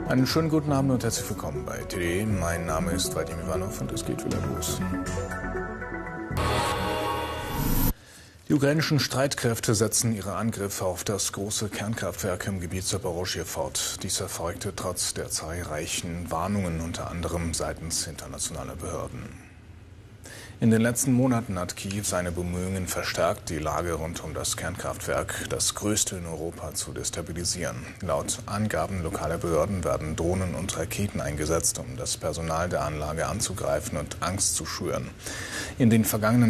Einen schönen guten Abend und herzlich willkommen bei TD. Mein Name ist Vadim Ivanov und es geht wieder los. Die ukrainischen Streitkräfte setzen ihre Angriffe auf das große Kernkraftwerk im Gebiet Saporoschschja fort. Dies erfolgte trotz der zahlreichen Warnungen, unter anderem seitens internationaler Behörden. In den letzten Monaten hat Kiew seine Bemühungen verstärkt, die Lage rund um das Kernkraftwerk, das größte in Europa, zu destabilisieren. Laut Angaben lokaler Behörden werden Drohnen und Raketen eingesetzt, um das Personal der Anlage anzugreifen und Angst zu schüren. In den vergangenen